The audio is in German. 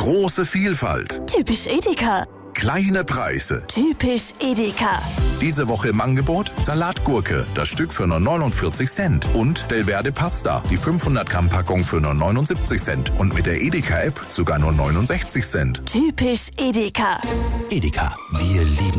Große Vielfalt. Typisch Edeka. Kleine Preise. Typisch Edeka. Diese Woche im Angebot Salatgurke, das Stück für nur 49 Cent. Und Delverde Pasta, die 500 Gramm Packung für nur 79 Cent. Und mit der Edeka-App sogar nur 69 Cent. Typisch Edeka. Edeka, wir lieben